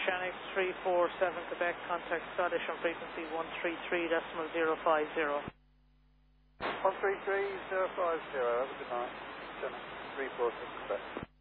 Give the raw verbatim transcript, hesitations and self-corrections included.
Shanix three four seven Quebec, contact Scottish on frequency one three three decimal zero five zero. one three three zero five zero, have a good night. Shanix three four seven Quebec.